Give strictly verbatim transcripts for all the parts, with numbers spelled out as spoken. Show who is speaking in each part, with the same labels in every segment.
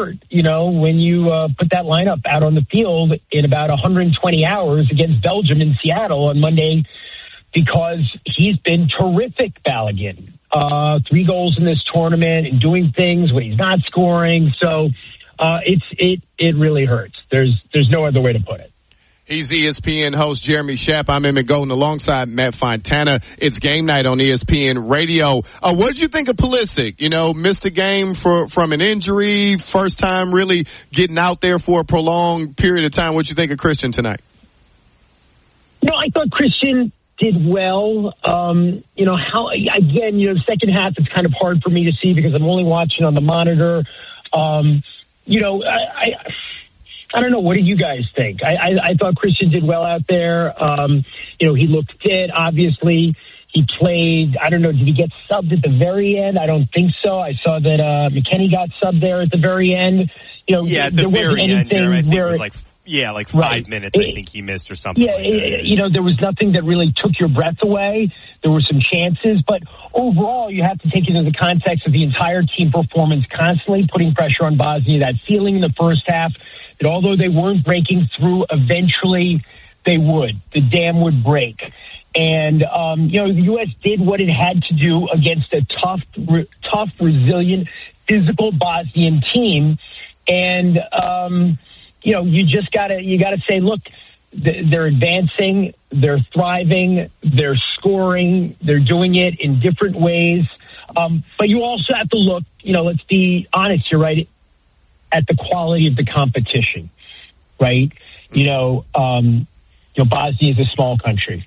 Speaker 1: hurt, you know, when you uh, put that lineup out on the field in about one hundred twenty hours against Belgium in Seattle on Monday, because he's been terrific, Balogun. Uh, three goals in this tournament and doing things when he's not scoring. So uh, it's it it really hurts. There's there's no other way to put it.
Speaker 2: He's E S P N host Jeremy Schaap. I'm Emmett Golden alongside Matt Fontana. It's game night on E S P N Radio. Uh, what did you think of Pulisic? You know, missed a game for, from an injury, first time really getting out there for a prolonged period of time. What did you think of Christian tonight?
Speaker 1: You know, I thought Christian did well. Um, you know, how, again, you know, the second half is kind of hard for me to see because I'm only watching on the monitor. Um, you know, I, I I don't know. What do you guys think? I, I, I thought Christian did well out there. Um, you know, he looked fit, obviously. He played, I don't know, did he get subbed at the very end? I don't think so. I saw that uh, McKennie got subbed there at the very end. You know,
Speaker 3: yeah, at the
Speaker 1: there
Speaker 3: very
Speaker 1: wasn't
Speaker 3: end,
Speaker 1: anything
Speaker 3: there, I think
Speaker 1: where,
Speaker 3: it was like, yeah, like five
Speaker 1: right.
Speaker 3: minutes I think he missed or something
Speaker 1: yeah,
Speaker 3: like that.
Speaker 1: it, you know, there was nothing that really took your breath away. There were some chances, but overall you have to take it into the context of the entire team performance, constantly putting pressure on Bosnia, that feeling in the first half that although they weren't breaking through, eventually they would. The dam would break. And, um, you know, the U S did what it had to do against a tough, re- tough, resilient, physical Bosnian team. And, um, you know, you just gotta, you gotta say, look, th- they're advancing, they're thriving, they're scoring, they're doing it in different ways. Um, but you also have to look, you know, let's be honest here, right, at the quality of the competition, right? You know, um, you know, Bosnia is a small country.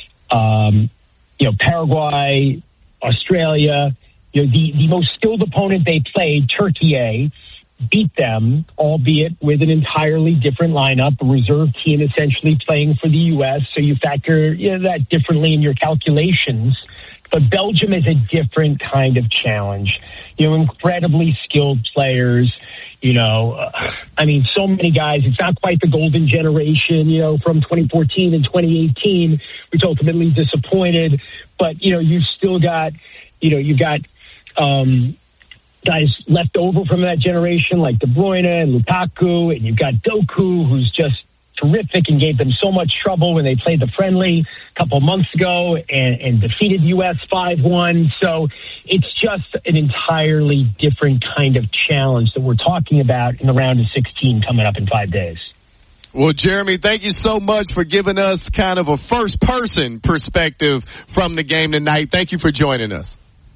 Speaker 1: Um, you know, Paraguay, Australia, you know, the, the most skilled opponent they played, Turkey, beat them, albeit with an entirely different lineup, a reserve team essentially playing for the U S, so you factor you know, that differently in your calculations. But Belgium is a different kind of challenge. You know, incredibly skilled players. You know, uh, I mean, so many guys. It's not quite the golden generation, you know, from twenty fourteen and twenty eighteen, which ultimately disappointed. But, you know, you've still got, you know, you've got um, guys left over from that generation like De Bruyne and Lukaku, and you've got Doku, who's just terrific and gave them so much trouble when they played the friendly a couple months ago and, and defeated U S five one. So it's just an entirely different kind of challenge that we're talking about in the round of sixteen coming up in five days.
Speaker 2: Well, Jeremy, thank you so much for giving us kind of a first-person perspective from the game tonight. Thank you for joining us.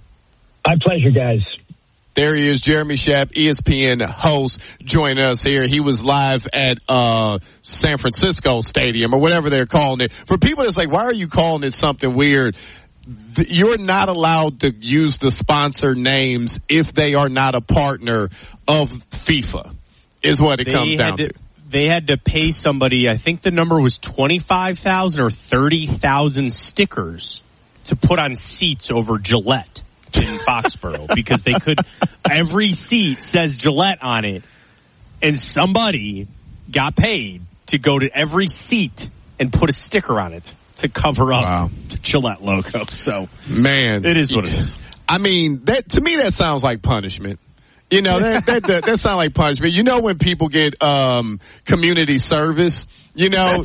Speaker 1: My pleasure, guys.
Speaker 2: There he is, Jeremy Schaap, E S P N host, joining us here. He was live at uh San Francisco Stadium or whatever they're calling it. For people that's like, why are you calling it something weird? You're not allowed to use the sponsor names if they are not a partner of FIFA, is what it
Speaker 3: they
Speaker 2: comes down
Speaker 3: to,
Speaker 2: to.
Speaker 3: They had to pay somebody, I think the number was twenty-five thousand or thirty thousand stickers to put on seats over Gillette in Foxborough because they could, every seat says Gillette on it, and somebody got paid to go to every seat and put a sticker on it to cover up wow. the Gillette logo. So,
Speaker 2: man,
Speaker 3: it is what it is.
Speaker 2: I mean, that to me that sounds like punishment. You know, that that that, that sounds like punishment. You know, when people get um community service, you know,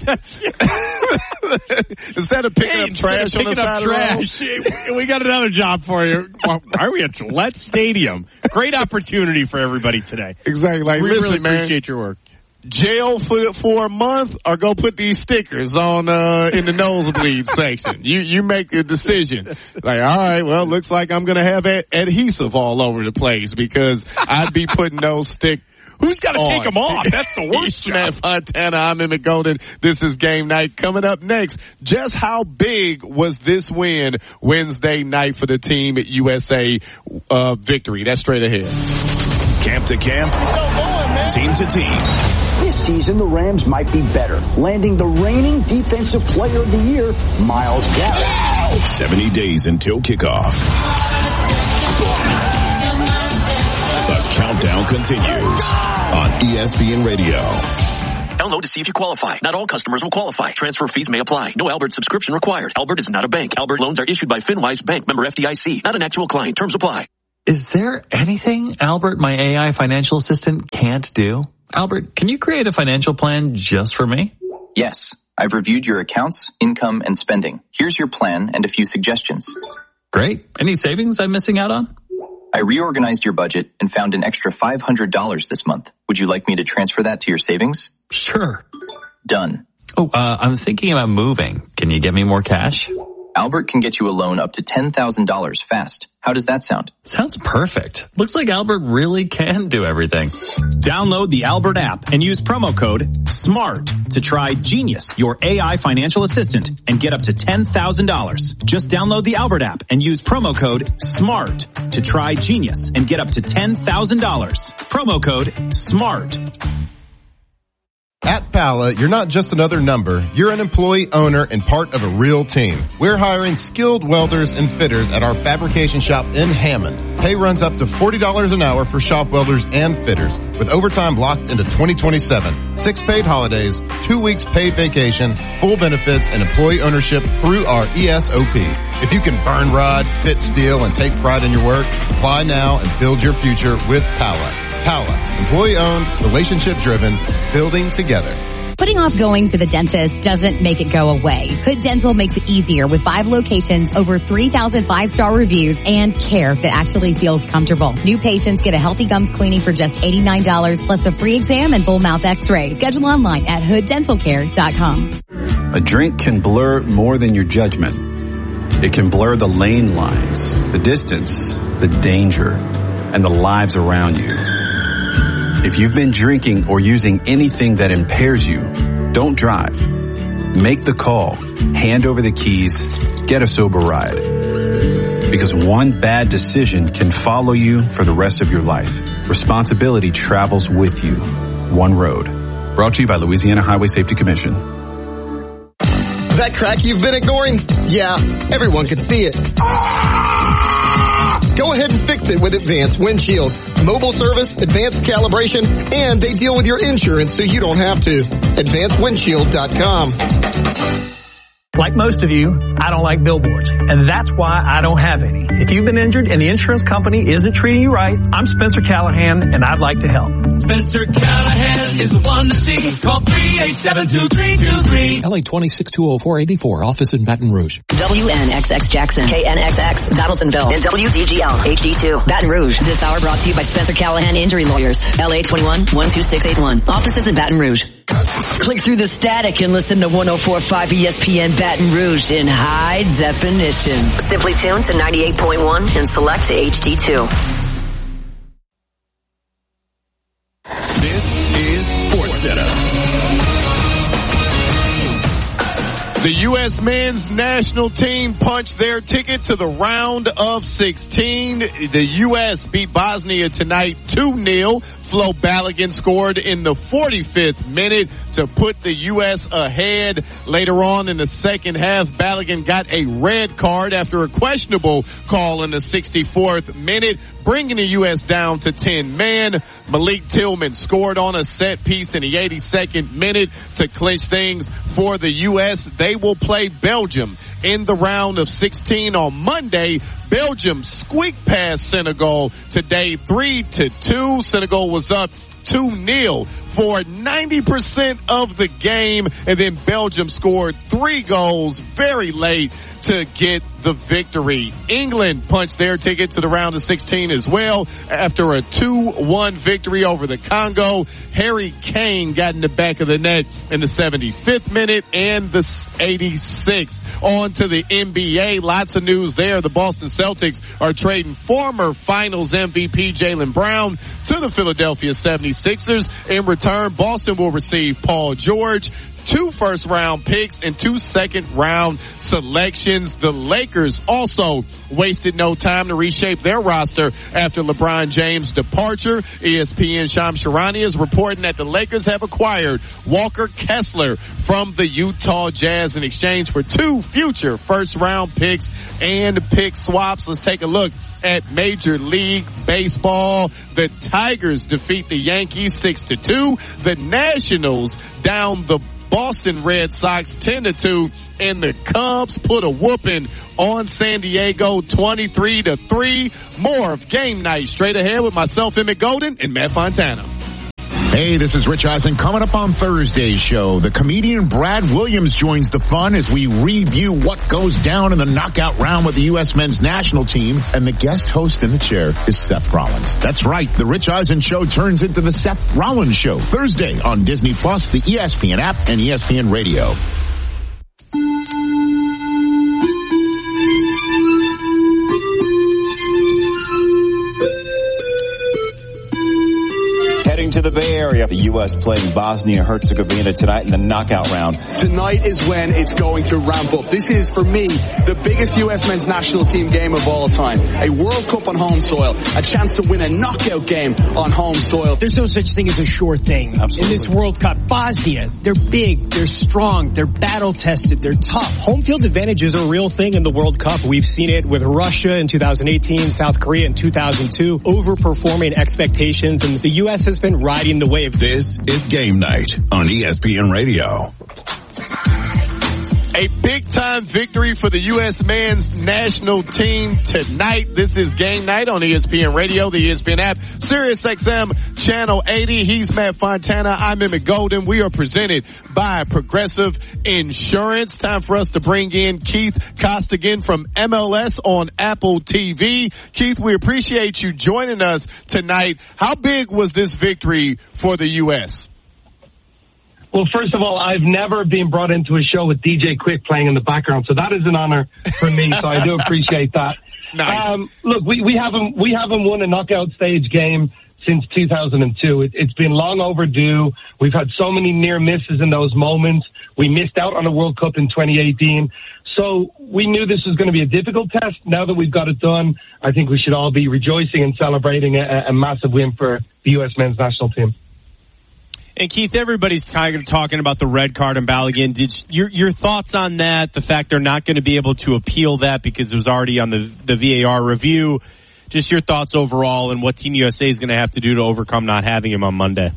Speaker 2: instead of picking
Speaker 3: hey,
Speaker 2: up trash on the side
Speaker 3: trash,
Speaker 2: of the road,
Speaker 3: we got another job for you. Why are we at Gillette Stadium? Great opportunity for everybody today.
Speaker 2: Exactly. Like,
Speaker 3: we
Speaker 2: listen,
Speaker 3: really
Speaker 2: man,
Speaker 3: appreciate your work.
Speaker 2: Jail for for a month, or go put these stickers on uh in the nosebleed section. You you make a decision. Like, all right, well, looks like I'm gonna have ad- adhesive all over the place because I'd be putting those stick.
Speaker 3: Who's got to take them off? That's the worst.
Speaker 2: Matt Fontana, I'm Emmett Golden. This is Game Night. Coming up next, just how big was this win Wednesday night for the team at U S A uh victory? That's straight ahead.
Speaker 4: Camp to camp, team to team.
Speaker 5: This season, the Rams might be better, landing the reigning Defensive Player of the Year, Myles Garrett.
Speaker 4: seventy days until kickoff. The countdown continues on E S P N Radio.
Speaker 6: Download to see if you qualify. Not all customers will qualify. Transfer fees may apply. No Albert subscription required. Albert is not a bank. Albert loans are issued by FinWise Bank, member F D I C. Not an actual client. Terms apply.
Speaker 7: Is there anything Albert, my A I financial assistant, can't do? Albert, can you create a financial plan just for me?
Speaker 8: Yes. I've reviewed your accounts, income, and spending. Here's your plan and a few suggestions.
Speaker 7: Great. Any savings I'm missing out on?
Speaker 8: I reorganized your budget and found an extra five hundred dollars this month. Would you like me to transfer that to your savings?
Speaker 7: Sure.
Speaker 8: Done.
Speaker 7: Oh, uh, I'm thinking about moving. Can you get me more cash?
Speaker 8: Albert can get you a loan up to ten thousand dollars fast. How does that sound?
Speaker 7: Sounds perfect. Looks like Albert really can do everything.
Speaker 9: Download the Albert app and use promo code SMART to try Genius, your A I financial assistant, and get up to ten thousand dollars. Just download the Albert app and use promo code SMART to try Genius and get up to ten thousand dollars. Promo code SMART.
Speaker 10: At Pala, you're not just another number. You're an employee, owner, and part of a real team. We're hiring skilled welders and fitters at our fabrication shop in Hammond. Pay runs up to forty dollars an hour for shop welders and fitters, with overtime locked into twenty twenty-seven. Six paid holidays, two weeks paid vacation, full benefits, and employee ownership through our E S O P. If you can burn rod, fit steel, and take pride in your work, apply now and build your future with Pala. Pala, employee-owned, relationship-driven, building together.
Speaker 11: Putting off going to the dentist doesn't make it go away. Hood Dental makes it easier with five locations, over three thousand five-star reviews, and care that actually feels comfortable. New patients get a healthy gums cleaning for just eighty-nine dollars, plus a free exam and full mouth x-ray. Schedule online at hood dental care dot com.
Speaker 12: A drink can blur more than your judgment. It can blur the lane lines, the distance, the danger, and the lives around you. If you've been drinking or using anything that impairs you, don't drive. Make the call, hand over the keys, get a sober ride. Because one bad decision can follow you for the rest of your life. Responsibility travels with you. One road. Brought to you by Louisiana Highway Safety Commission.
Speaker 13: That crack you've been ignoring? Yeah, everyone can see it. Go ahead and fix it with Advanced Windshield. Mobile service, advanced calibration, and they deal with your insurance so you don't have to. advanced windshield dot com.
Speaker 14: Like most of you, I don't like billboards, and that's why I don't have any. If you've been injured and the insurance company isn't treating you right, I'm Spencer Callahan, and I'd like to help.
Speaker 15: Spencer Callahan is the one to see. Call three eight seven two, three two three.
Speaker 16: L A twenty-six two oh four eighty-four, office in Baton Rouge.
Speaker 17: W N X X Jackson, K N X X, Donaldsonville, and W D G L, H D two, Baton Rouge. This hour brought to you by Spencer Callahan Injury Lawyers, L A twenty-one, one two six eight one, offices in Baton Rouge. Click through the static and listen to one oh four point five E S P N Baton Rouge in high definition. Simply tune to ninety-eight point one and select to H D two.
Speaker 4: This is SportsCenter.
Speaker 2: The U S men's national team punched their ticket to the round of sixteen. The U S beat Bosnia tonight two nil. Flo Balogun scored in the forty-fifth minute to put the U S ahead. Later on in the second half, Balogun got a red card after a questionable call in the sixty-fourth minute, bringing the U S down to ten men. Malik Tillman scored on a set piece in the eighty-second minute to clinch things for the U S. They will play Belgium in the round of sixteen on Monday. Belgium squeaked past Senegal today three to two. Senegal was up two nil for ninety percent of the game, and then Belgium scored three goals very late to get the victory. England punched their ticket to the round of sixteen as well after a two one victory over the Congo. Harry Kane got in the back of the net in the seventy-fifth minute and the eighty-sixth. On to the N B A. Lots of news there. The Boston Celtics are trading former Finals M V P Jaylen Brown to the Philadelphia seventy-sixers. In return, Boston will receive Paul George, two first round picks, and two second round selections. The Lakers also wasted no time to reshape their roster after LeBron James' departure. E S P N Shams Charania is reporting that the Lakers have acquired Walker Kessler from the Utah Jazz in exchange for two future first round picks and pick swaps. Let's take a look at Major League Baseball. The Tigers defeat the Yankees six to two. The Nationals down the Boston Red Sox ten to two, and the Cubs put a whooping on San Diego twenty-three to three. More of Game Night straight ahead with myself, Emmett Golden, and Matt Fontana.
Speaker 18: Hey, this is Rich Eisen. Coming up on Thursday's show, the comedian Brad Williams joins the fun as we review what goes down in the knockout round with the U S men's national team, and the guest host in the chair is Seth Rollins. That's right, the Rich Eisen show turns into the Seth Rollins show Thursday on Disney Plus, the E S P N app, and E S P N Radio.
Speaker 19: Heading to the Bay Area, the U S playing Bosnia-Herzegovina tonight in the knockout round.
Speaker 20: Tonight is when it's going to ramp up. This is, for me, the biggest U S men's national team game of all time. A World Cup on home soil. A chance to win a knockout game on home soil.
Speaker 21: There's no such thing as a sure thing. Absolutely. In this World Cup. Bosnia, they're big, they're strong, they're battle-tested, they're tough. Home field advantage is a real thing in the World Cup. We've seen it with Russia in two thousand eighteen, South Korea in two thousand two, overperforming expectations, and the U S has been riding the wave.
Speaker 4: This is Game Night on E S P N Radio.
Speaker 2: A big-time victory for the U S men's national team tonight. This is Game Night on E S P N Radio, the E S P N app, Sirius X M Channel eighty. He's Matt Fontana. I'm Emmett Golden. We are presented by Progressive Insurance. Time for us to bring in Keith Costigan from M L S on Apple T V. Keith, we appreciate you joining us tonight. How big was this victory for the U S?
Speaker 22: Well, first of all, I've never been brought into a show with D J Quick playing in the background, so that is an honor for me, so I do appreciate that.
Speaker 2: Nice.
Speaker 22: Um, look, we, we haven't we haven't won a knockout stage game since two thousand two. It, it's been long overdue. We've had so many near misses in those moments. We missed out on a World Cup in twenty eighteen. So we knew this was going to be a difficult test. Now that we've got it done, I think we should all be rejoicing and celebrating a, a massive win for the U S men's national team.
Speaker 3: And Keith, everybody's kind of talking about the red card in Balogun. Did your your thoughts on that? The fact they're not going to be able to appeal that because it was already on the the V A R review. Just your thoughts overall and what Team U S A is going to have to do to overcome not having him on Monday.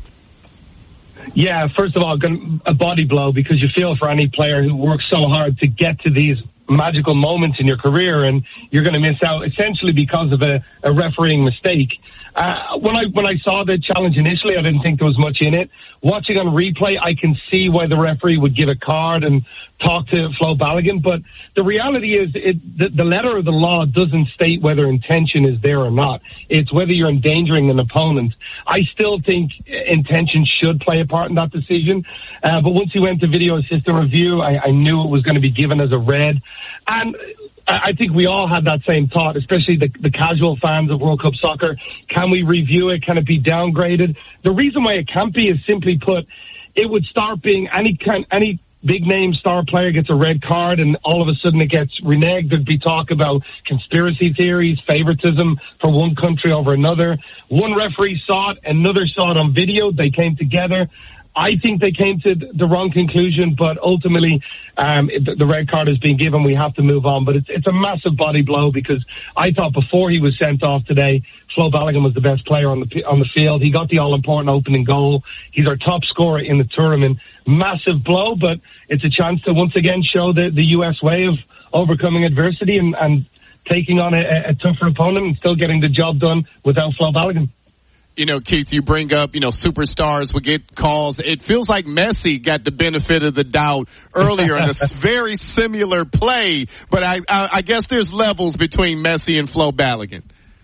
Speaker 22: Yeah, first of all, a body blow because you feel for any player who works so hard to get to these magical moments in your career, and you're going to miss out essentially because of a, a refereeing mistake. Uh, when I when I saw the challenge initially, I didn't think there was much in it. Watching on replay, I can see why the referee would give a card and talk to Flo Balogun, but the reality is it, the, the letter of the law doesn't state whether intention is there or not. It's whether you're endangering an opponent. I still think intention should play a part in that decision, uh, but once he went to video assistant review, I, I knew it was going to be given as a red. And I think we all had that same thought, especially the, the casual fans of World Cup soccer. Can we review it? Can it be downgraded? The reason why it can't be is simply put, it would start being any kind, any big name star player gets a red card and all of a sudden it gets reneged. There'd be talk about conspiracy theories, favoritism for one country over another. One referee saw it, another saw it on video. They came together. I think they came to the wrong conclusion, but ultimately um, the red card has been given. We have to move on. But it's, it's a massive body blow because I thought before he was sent off today, Flo Balogun was the best player on the on the field. He got the all-important opening goal. He's our top scorer in the tournament. Massive blow, but it's a chance to once again show the, the U S way of overcoming adversity and, and taking on a, a tougher opponent and still getting the job done without Flo Balogun.
Speaker 2: You know, Keith, you bring up, you know, superstars would get calls. It feels like Messi got the benefit of the doubt earlier in a very similar play, but I, I, I guess there's levels between Messi and Flo Balogun.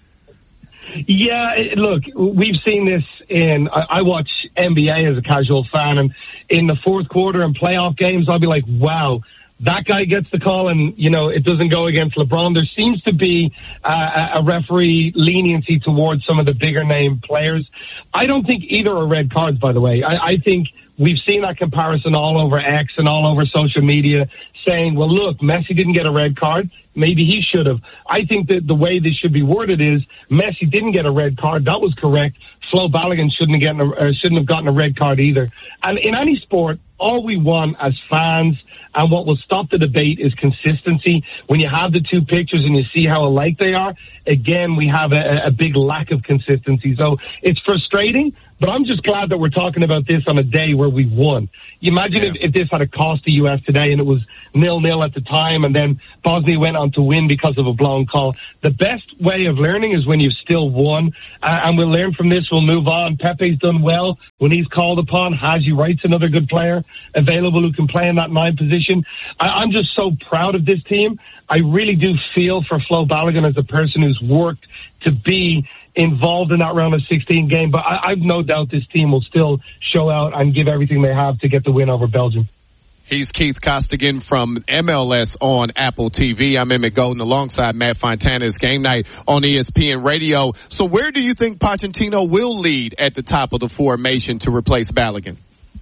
Speaker 22: Yeah, look, we've seen this in, I, I watch N B A as a casual fan, and in the fourth quarter and playoff games, I'll be like, wow, that guy gets the call and, you know, it doesn't go against LeBron. There seems to be uh, a referee leniency towards some of the bigger name players. I don't think either are red cards, by the way. I, I think we've seen that comparison all over X and all over social media saying, well, look, Messi didn't get a red card. Maybe he should have. I think that the way this should be worded is Messi didn't get a red card. That was correct. Flo Balogun shouldn't have gotten a, uh, shouldn't have gotten a red card either. And in any sport, all we want as fans, and what will stop the debate is consistency. When you have the two pictures and you see how alike they are, again, we have a, a big lack of consistency. So it's frustrating, but I'm just glad that we're talking about this on a day where we won. You imagine yeah. if, if this had a cost the U S today and it was nil-nil at the time and then Bosnia went on to win because of a blown call. The best way of learning is when you've still won, uh, and we'll learn from this. We'll move on. Pepe's done well when he's called upon. Haji Wright's another good player available who can play in that nine position. I, I'm just so proud of this team. I really do feel for Flo Balogun as a person who's worked to be involved in that round of sixteen game, but I, I've no doubt this team will still show out and give everything they have to get the win over Belgium.
Speaker 2: He's Keith Costigan from M L S on Apple T V. I'm Emmett Golden alongside Matt Fontana. It's Game Night on E S P N Radio. So where do you think Pochettino will lead at the top of the formation to replace Balogun?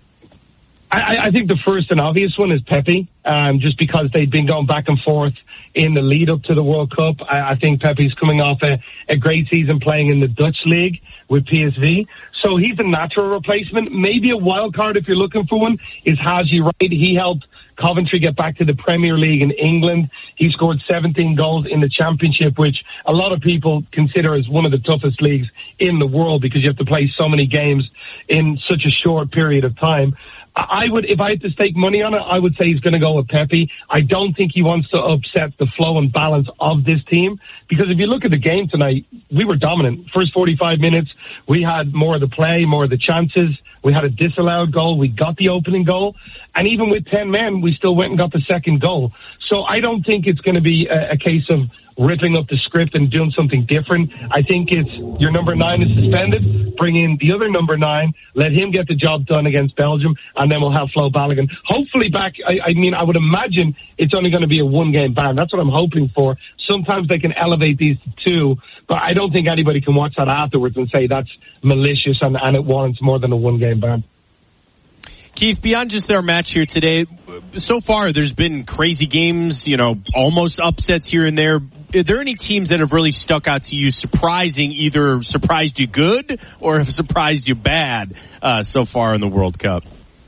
Speaker 22: I, I think the first and obvious one is Pepe, um, just because they've been going back and forth in the lead up to the World Cup. I, I think Pepe's coming off a, a great season playing in the Dutch league with P S V. So he's a natural replacement. Maybe a wild card if you're looking for one is Haji Wright. He helped Coventry get back to the Premier League in England. He scored seventeen goals in the Championship, which a lot of people consider as one of the toughest leagues in the world because you have to play so many games in such a short period of time. I would, if I had to stake money on it, I would say he's going to go with Pepe. I don't think he wants to upset the flow and balance of this team, because if you look at the game tonight, we were dominant. First forty-five minutes, we had more of the play, more of the chances. We had a disallowed goal. We got the opening goal. And even with ten men, we still went and got the second goal. So I don't think it's going to be a, a case of ripping up the script and doing something different. I think it's your number nine is suspended, bring in the other number nine, let him get the job done against Belgium, and then we'll have Flo Balogun. Hopefully back, I, I mean, I would imagine it's only going to be a one-game ban. That's what I'm hoping for. Sometimes they can elevate these to two, but I don't think anybody can watch that afterwards and say that's malicious and, and it warrants more than a one-game ban.
Speaker 3: Keith, beyond just their match here today, so far there's been crazy games, you know, almost upsets here and there. Are there any teams that have really stuck out to you, surprising, either surprised you good or have surprised you bad uh, so far in the World Cup?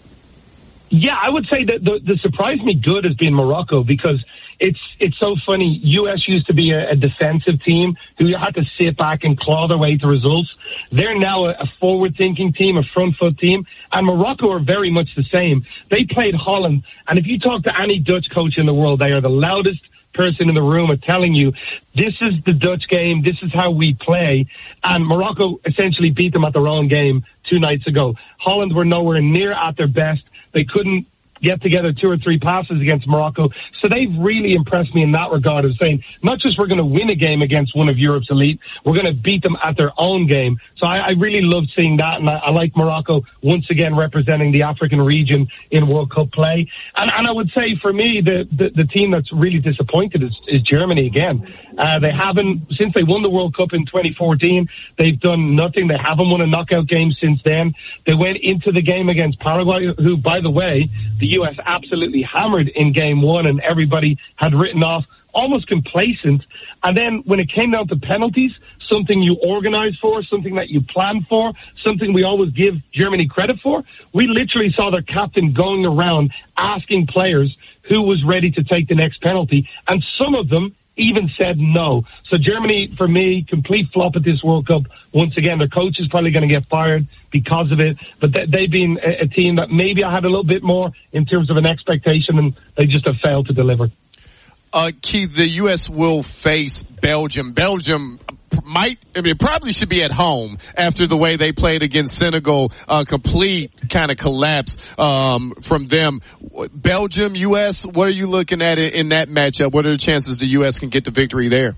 Speaker 22: Yeah, I would say that the, the surprise me good has been Morocco, because it's it's so funny. U S used to be a, a defensive team who had to sit back and claw their way to results. They're now a, a forward-thinking team, a front-foot team, and Morocco are very much the same. They played Holland, and if you talk to any Dutch coach in the world, they are the loudest person in the room are telling you, this is the Dutch game, this is how we play. And Morocco essentially beat them at their own game two nights ago. Holland were nowhere near at their best. They couldn't get together two or three passes against Morocco. So they've really impressed me in that regard of saying, not just we're going to win a game against one of Europe's elite, we're going to beat them at their own game. So I, I really love seeing that, and I, I like Morocco once again representing the African region in World Cup play. And, and I would say for me, the, the, the team that's really disappointed is, is Germany again. Uh, they haven't, since they won the World Cup in twenty fourteen, they've done nothing. They haven't won a knockout game since then. They went into the game against Paraguay, who, by the way, the U S absolutely hammered in game one, and everybody had written off almost complacent. And then when it came down to penalties, something you organize for, something that you plan for, something we always give Germany credit for, we literally saw their captain going around asking players who was ready to take the next penalty, and some of them even said no. So Germany, for me, complete flop at this World Cup. Once again, their coach is probably going to get fired because of it. But they, they've been a, a team that maybe I had a little bit more in terms of an expectation, and they just have failed to deliver.
Speaker 2: Uh, Keith, the U S will face Belgium. Belgium might, I mean, probably should be at home after the way they played against Senegal. A complete kind of collapse um, from them. Belgium, U S, what are you looking at in that matchup? What are the chances the U S can get the victory there?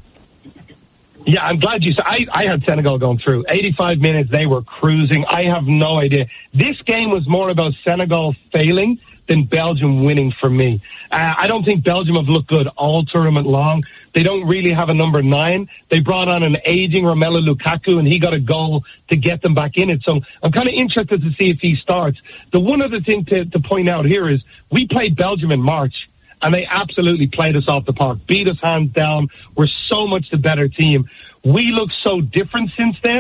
Speaker 22: Yeah, I'm glad you said. I, I had Senegal going through. eighty-five minutes, they were cruising. I have no idea. This game was more about Senegal failing than Belgium winning for me. Uh, I don't think Belgium have looked good all tournament long. They don't really have a number nine. They brought on an aging Romelu Lukaku, and he got a goal to get them back in it. So I'm kind of interested to see if he starts. The one other thing to, to point out here is we played Belgium in March, and they absolutely played us off the park, beat us hands down. We're so much the better team. We look so different since then.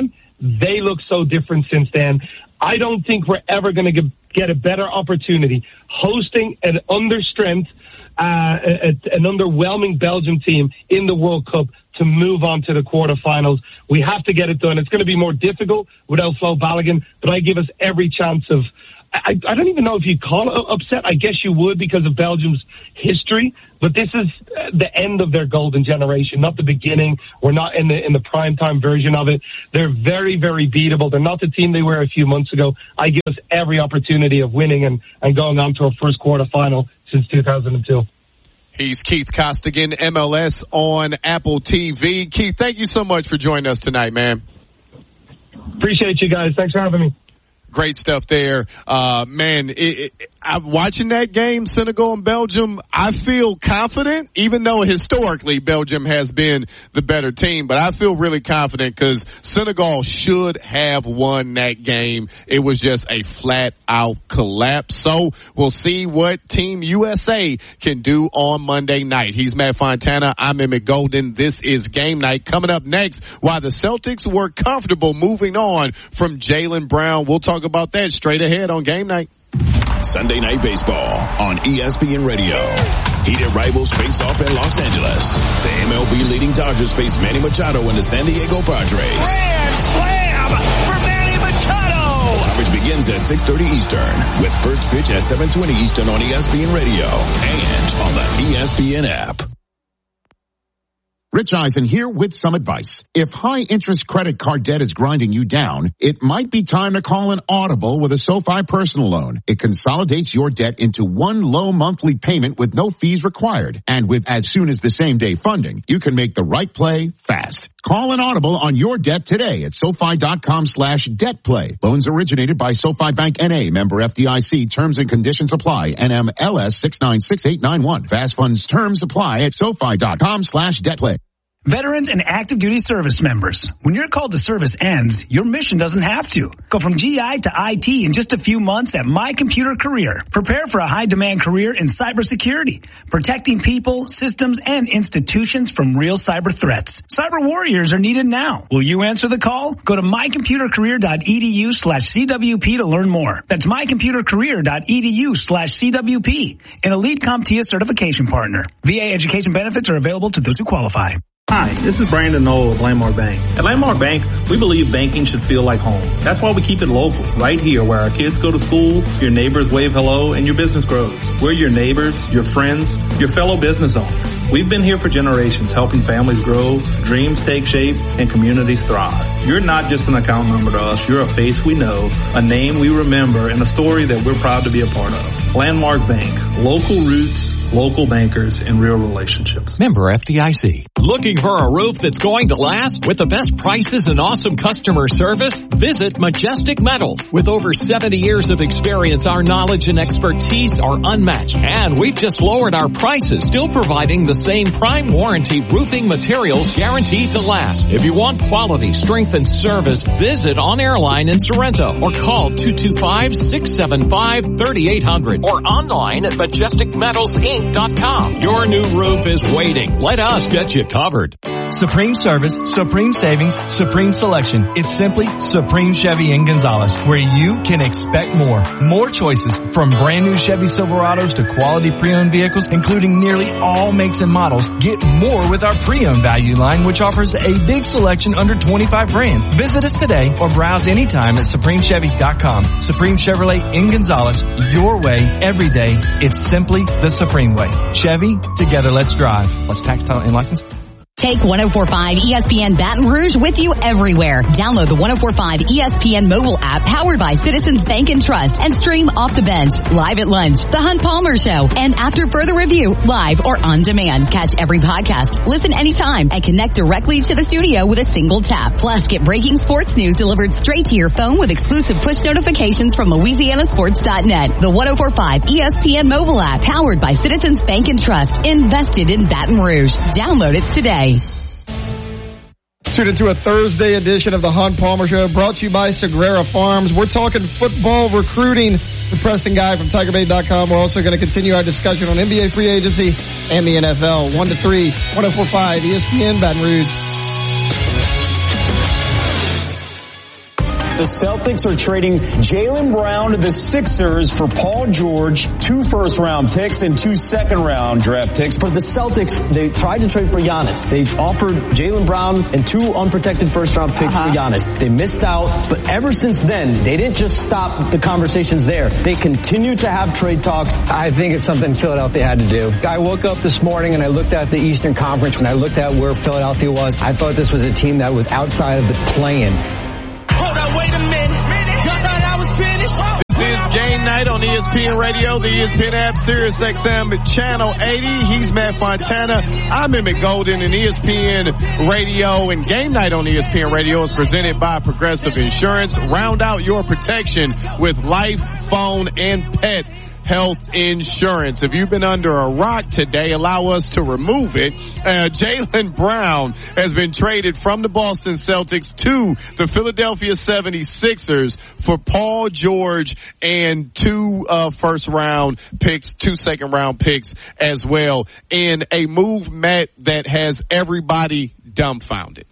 Speaker 22: They look so different since then. I don't think we're ever going to get a better opportunity hosting an under-strength, uh, a, an underwhelming Belgium team in the World Cup to move on to the quarterfinals. We have to get it done. It's going to be more difficult without Flo Balogun, but I give us every chance of, I, I don't even know if you'd call it upset. I guess you would because of Belgium's history, but this is the end of their golden generation, not the beginning. We're not in the in the primetime version of it. They're very, very beatable. They're not the team they were a few months ago. I give us every opportunity of winning and, and going on to our first quarterfinal since two thousand two.
Speaker 2: He's Keith Costigan, M L S on Apple T V. Keith, thank you so much for joining us tonight, man.
Speaker 22: Appreciate you guys. Thanks for having me.
Speaker 2: Great stuff there. Uh, man, it, it, I'm watching that game, Senegal and Belgium. I feel confident, even though historically Belgium has been the better team, but I feel really confident because Senegal should have won that game. It was just a flat out collapse. So we'll see what Team U S A can do on Monday night. He's Matt Fontana. I'm Emmett Golden. This is Game Night. Coming up next, why the Celtics were comfortable moving on from Jaylen Brown. We'll talk about that straight ahead on Game Night.
Speaker 4: Sunday Night Baseball on E S P N Radio. Heated rivals face off in Los Angeles. The M L B leading Dodgers face Manny Machado and the San Diego Padres.
Speaker 15: Grand slam for Manny Machado.
Speaker 4: Coverage begins at six thirty Eastern with first pitch at seven twenty Eastern on E S P N Radio and on the E S P N app.
Speaker 18: Rich Eisen here with some advice. If high-interest credit card debt is grinding you down, it might be time to call an Audible with a SoFi personal loan. It consolidates your debt into one low monthly payment with no fees required. And with as soon as the same-day funding, you can make the right play fast. Call an Audible on your debt today at SoFi.com slash debt play. Loans originated by SoFi Bank N A, member F D I C. Terms and conditions apply. N M L S six nine six eight nine one. Fast funds terms apply at SoFi.com slash debt play.
Speaker 14: Veterans and active duty service members. When your call to service ends, your mission doesn't have to. Go from G I to I T in just a few months at My Computer Career. Prepare for a high-demand career in cybersecurity, protecting people, systems, and institutions from real cyber threats. Cyber warriors are needed now. Will you answer the call? Go to mycomputercareer.edu slash CWP to learn more. That's mycomputercareer.edu slash CWP, an Elite CompTIA certification partner. V A education benefits are available to those who qualify.
Speaker 1: Hi, this is Brandon Knoll of Landmark Bank. At Landmark Bank, we believe banking should feel like home. That's why we keep it local, right here where our kids go to school, your neighbors wave hello, and your business grows. We're your neighbors, your friends, your fellow business owners. We've been here for generations, helping families grow, dreams take shape, and communities thrive. You're not just an account number to us. You're a face we know, a name we remember, and a story that we're proud to be a part of. Landmark Bank, local roots, local bankers, and real relationships.
Speaker 16: Member F D I C.
Speaker 5: Looking for a roof that's going to last with the best prices and awesome customer service? Visit Majestic Metals. With over seventy years of experience, our knowledge and expertise are unmatched. And we've just lowered our prices, still providing the same prime warranty roofing materials guaranteed to last. If you want quality, strength, and service, visit On Airline in Sorrento or call two two five, six seven five, three eight zero zero or online at majestic metals inc dot com. Your new roof is waiting. Let us get you covered.
Speaker 23: Supreme service, supreme savings, supreme selection. It's simply Supreme Chevy in Gonzales, where you can expect more. More choices from brand new Chevy Silverados to quality pre-owned vehicles, including nearly all makes and models. Get more with our pre-owned value line, which offers a big selection under twenty-five grand. Visit us today or browse anytime at supreme chevy dot com. Supreme Chevrolet in Gonzales, your way, every day. It's simply the Supreme way. Chevy, together let's drive. Plus tax, title, and license.
Speaker 11: Take one oh four point five E S P N Baton Rouge with you everywhere. Download the one oh four point five E S P N mobile app powered by Citizens Bank and Trust and stream Off the Bench, Live at Lunch, The Hunt Palmer Show, and After Further Review, live or on demand. Catch every podcast, listen anytime, and connect directly to the studio with a single tap. Plus, get breaking sports news delivered straight to your phone with exclusive push notifications from Louisiana Sports dot net. The one oh four point five E S P N mobile app powered by Citizens Bank and Trust, invested in Baton Rouge. Download it today.
Speaker 13: Tuned into a Thursday edition of the Hunt Palmer Show, brought to you by Sagrera Farms. We're talking football recruiting with Preston Guy from Tiger Bait dot com. We're also going to continue our discussion on N B A free agency and the N F L. One to three, one oh four point five E S P N Baton Rouge.
Speaker 6: The Celtics are trading Jaylen Brown to the Sixers for Paul George, two first-round picks and two second-round draft picks.
Speaker 7: For the Celtics, they tried to trade for Giannis. They offered Jaylen Brown and two unprotected first-round picks uh-huh. for Giannis. They missed out, but ever since then, they didn't just stop the conversations there. They continued to have trade talks.
Speaker 21: I think it's something Philadelphia had to do. I woke up this morning and I looked at the Eastern Conference. When I looked at where Philadelphia was, I thought this was a team that was outside of the play-in.
Speaker 15: Hold on, wait a minute. Y'all thought I was finished?
Speaker 2: This is Game Night on E S P N Radio, the E S P N app, Sirius X M, Channel eighty. He's Matt Fontana. I'm Emmett Golden, and E S P N Radio and Game Night on E S P N Radio is presented by Progressive Insurance. Round out your protection with life, phone, and pet health insurance. If you've been under a rock today, allow us to remove it. Uh, Jaylen Brown has been traded from the Boston Celtics to the Philadelphia seventy-sixers for Paul George and two uh, first round picks, two second round picks as well, in a move, Matt, that has everybody dumbfounded.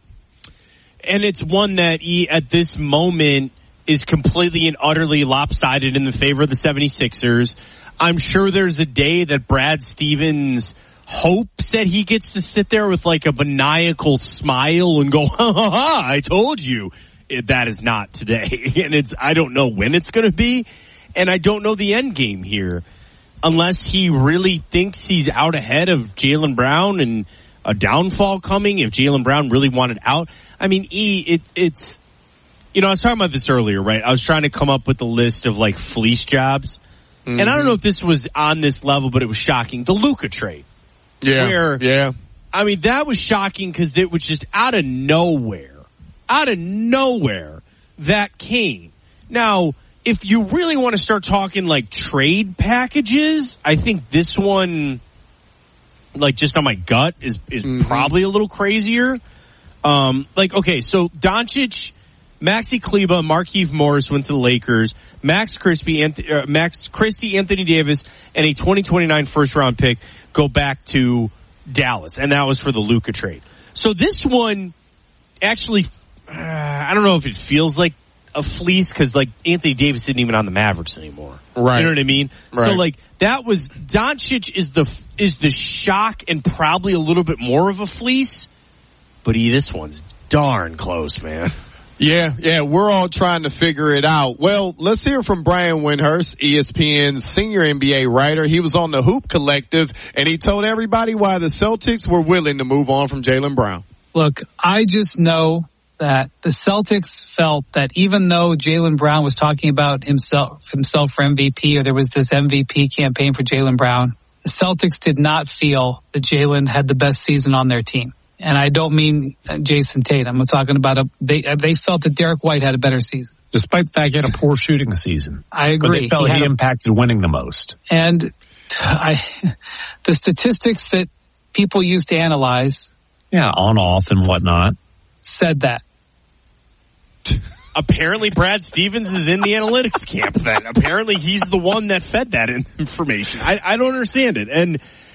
Speaker 3: And it's one that he, at this moment, is completely and utterly lopsided in the favor of the seventy-sixers. I'm sure there's a day that Brad Stevens hopes that he gets to sit there with like a maniacal smile and go, ha ha ha, I told you. It, that is not today. And it's, I don't know when it's going to be. And I don't know the end game here unless he really thinks he's out ahead of Jaylen Brown and a downfall coming. If Jaylen Brown really wanted out, I mean, E, it, it's, you know, I was talking about this earlier, right? I was trying to come up with a list of like fleece jobs. Mm-hmm. And I don't know if this was on this level, but it was shocking. The Luka trade.
Speaker 2: Yeah.
Speaker 3: Where,
Speaker 2: yeah.
Speaker 3: I mean, that was shocking because it was just out of nowhere, out of nowhere that came. Now, if you really want to start talking like trade packages, I think this one, like just on my gut, is, is mm-hmm. probably a little crazier. Um, like, okay, so Doncic, Maxi Kleber, Markieff Morris went to the Lakers. Max Christie, uh, Max Christie, Anthony Davis, and a twenty twenty-nine first round pick go back to Dallas, and that was for the Luka trade. So this one actually, uh, I don't know if it feels like a fleece because like Anthony Davis isn't even on the Mavericks anymore.
Speaker 2: Right.
Speaker 3: You know what I mean?
Speaker 2: Right.
Speaker 3: So like that was Doncic is the is the shock and probably a little bit more of a fleece, but he, this one's darn close, man.
Speaker 2: Yeah, yeah, we're all trying to figure it out. Well, let's hear from Brian Windhorst, E S P N's senior N B A writer. He was on the Hoop Collective, and he told everybody why the Celtics were willing to move on from Jaylen Brown.
Speaker 8: Look, I just know that the Celtics felt that even though Jaylen Brown was talking about himself himself for M V P, or there was this M V P campaign for Jaylen Brown, the Celtics did not feel that Jaylen had the best season on their team. And I don't mean Jason Tatum. I'm talking about a, they they felt that Derek White had a better season.
Speaker 24: Despite the fact he had a poor shooting season.
Speaker 8: I agree.
Speaker 24: But they felt
Speaker 8: he,
Speaker 24: he
Speaker 8: a,
Speaker 24: impacted winning the most.
Speaker 8: And I, the statistics that people use to analyze.
Speaker 24: Yeah, on, off, and whatnot.
Speaker 8: Said that.
Speaker 3: Apparently Brad Stevens is in the analytics camp then. Apparently he's the one that fed that information. I, I don't understand it. And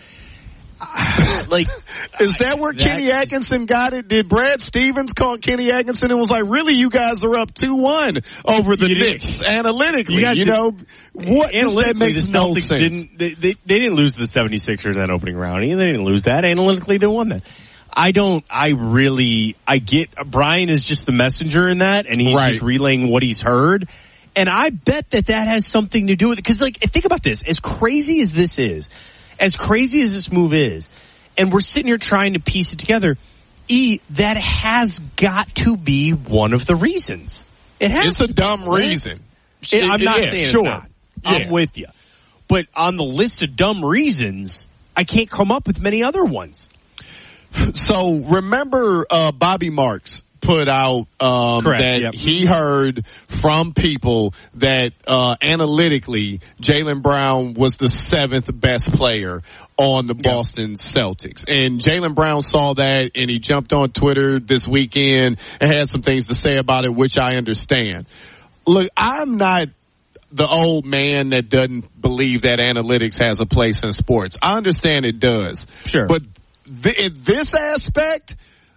Speaker 3: like,
Speaker 2: is that where that, Kenny Atkinson got it? Did Brad Stevens call Kenny Atkinson and was like, really, you guys are up two one over the Knicks analytically? You, you know, what that makes
Speaker 3: the
Speaker 2: no
Speaker 3: Celtics
Speaker 2: sense.
Speaker 3: Didn't, they, they, they didn't lose to the seventy-sixers that opening round. They didn't lose that. Analytically, they won that. I don't, I really, I get, Brian is just the messenger in that, and he's right. just relaying what he's heard. And I bet that that has something to do with it. Cause like, think about this. As crazy as this is, as crazy as this move is, and we're sitting here trying to piece it together, E, that has got to be one of the reasons. It has.
Speaker 2: It's a dumb reason.
Speaker 3: It, I'm not
Speaker 2: yeah,
Speaker 3: saying
Speaker 2: sure.
Speaker 3: it's not. I'm
Speaker 2: yeah.
Speaker 3: with you. But on the list of dumb reasons, I can't come up with many other ones.
Speaker 2: So remember, uh, Bobby Marks put out um, that yep. he heard from people that uh, analytically Jaylen Brown was the seventh best player on the yep. Boston Celtics. And Jaylen Brown saw that and he jumped on Twitter this weekend and had some things to say about it, which I understand. Look, I'm not the old man that doesn't believe that analytics has a place in sports. I understand it does.
Speaker 3: Sure.
Speaker 2: But th- in this aspect,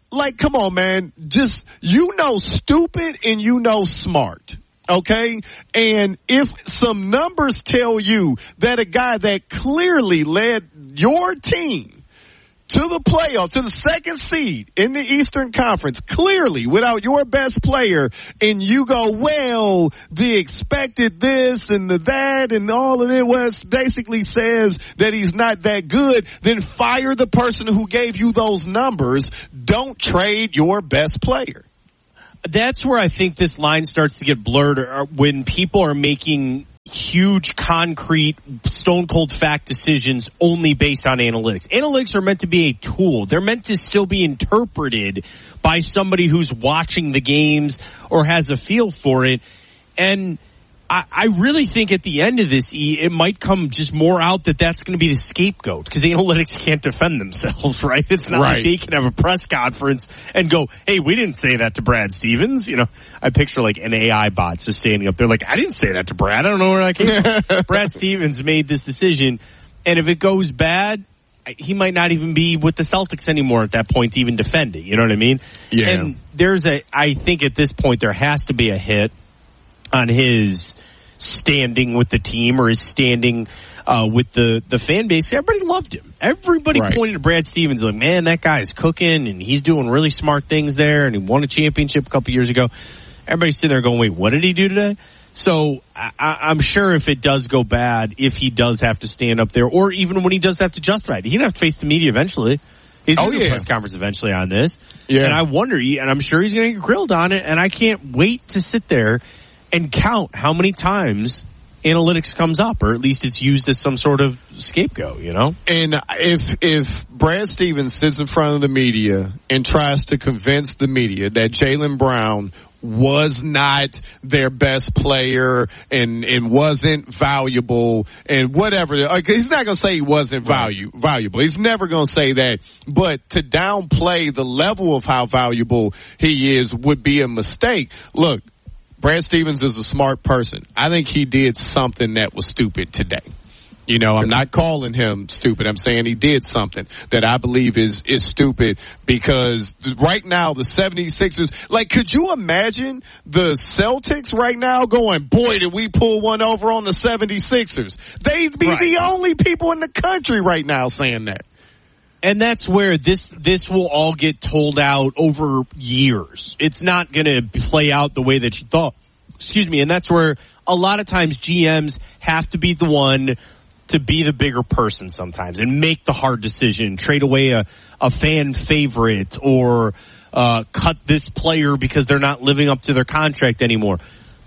Speaker 2: like, come on, man. Just, you know stupid and you know smart. Okay? And if some numbers tell you that a guy that clearly led your team to the playoffs, to the second seed in the Eastern Conference, clearly without your best player, and you go, well, the expected this and the that and all of it was basically says that he's not that good, then fire the person who gave you those numbers. Don't trade your best player.
Speaker 3: That's where I think this line starts to get blurred, or when people are making huge, concrete, stone-cold fact decisions only based on analytics. Analytics are meant to be a tool. They're meant to still be interpreted by somebody who's watching the games or has a feel for it. And I, I really think at the end of this, E, it might come just more out that that's going to be the scapegoat, because the analytics can't defend themselves, right? It's not
Speaker 2: right.
Speaker 3: like they can have a press conference and go, hey, we didn't say that to Brad Stevens. You know, I picture like an A I bot just standing up there like, I didn't say that to Brad. I don't know where that came from. Brad Stevens made this decision, and if it goes bad, he might not even be with the Celtics anymore at that point to even defend it. You know what I mean?
Speaker 2: Yeah.
Speaker 3: And there's a, I think at this point there has to be a hit on his standing with the team or his standing uh, with the, the fan base. Everybody loved him. Everybody
Speaker 2: right.
Speaker 3: pointed to Brad Stevens like, man, that guy's cooking and he's doing really smart things there, and he won a championship a couple years ago. Everybody's sitting there going, wait, what did he do today? So I, I'm sure if it does go bad, if he does have to stand up there, or even when he does have to justify it, he's going to have to face the media eventually. He's going to
Speaker 2: oh,
Speaker 3: do a
Speaker 2: yeah.
Speaker 3: press conference eventually on this.
Speaker 2: Yeah.
Speaker 3: And I wonder, and I'm sure he's going to get grilled on it, and I can't wait to sit there and count how many times analytics comes up, or at least it's used as some sort of scapegoat, you know?
Speaker 2: And if if Brad Stevens sits in front of the media and tries to convince the media that Jaylen Brown was not their best player and and wasn't valuable and whatever, he's not going to say he wasn't value, valuable. He's never going to say that. But to downplay the level of how valuable he is would be a mistake. Look, Brad Stevens is a smart person. I think he did something that was stupid today. You know, I'm not calling him stupid. I'm saying he did something that I believe is, is stupid, because right now the seventy-sixers, like, could you imagine the Celtics right now going, boy, did we pull one over on the seventy-sixers? They'd be right. the only people in the country right now saying that.
Speaker 3: And that's where this this will all get told out over years. It's not going to play out the way that you thought. Excuse me. And that's where a lot of times G Ms have to be the one to be the bigger person sometimes and make the hard decision, trade away a, a fan favorite, or uh, cut this player because they're not living up to their contract anymore.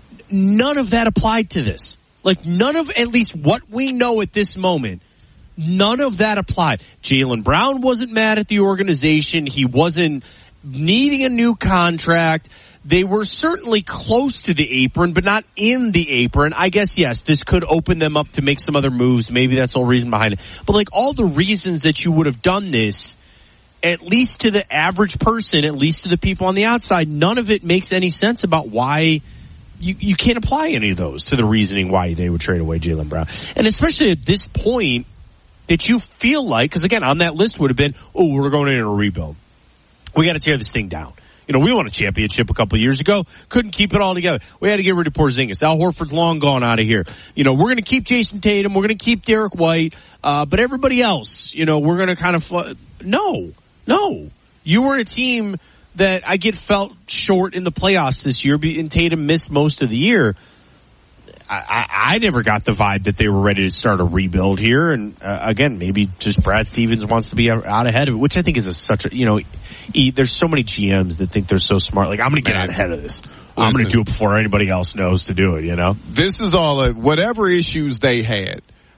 Speaker 3: None of that applied to this. Like, none of, at least what we know at this moment, none of that applied. Jaylen Brown wasn't mad at the organization. He wasn't needing a new contract. They were certainly close to the apron, but not in the apron. I guess, yes, this could open them up to make some other moves. Maybe that's the whole reason behind it. But like all the reasons that you would have done this, at least to the average person, at least to the people on the outside, none of it makes any sense about why you, you can't apply any of those to the reasoning why they would trade away Jaylen Brown. And especially at this point, that you feel like, because again, on that list would have been, oh, we're going in a rebuild. We got to tear this thing down. You know, we won a championship a couple of years ago. Couldn't keep it all together. We had to get rid of Porzingis. Al Horford's long gone out of here. You know, we're going to keep Jason Tatum. We're going to keep Derek White. Uh, but everybody else, you know, we're going to kind of, fl- no, no. You were a team that I get felt short in the playoffs this year, and Tatum missed most of the year. I, I, I never got the vibe that they were ready to start a rebuild here. And uh, again, maybe just Brad Stevens wants to be out, out ahead of it, which I think is a, such a, you know, e, there's so many G Ms that think they're so smart. Like, I'm going to get out ahead of this. Listen, I'm going to do it before anybody else knows to do it, you know?
Speaker 2: This is all, a, whatever issues they had,